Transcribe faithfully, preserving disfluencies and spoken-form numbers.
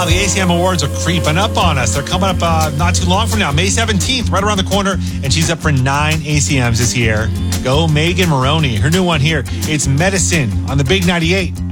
Ah, the A C M Awards are creeping up on us. They're coming up uh, not too long from now. May seventeenth, right around the corner. And she's up for nine A C Ms this year. Go Megan Maroney. Her new one here, it's Medicine on the Big ninety-eight.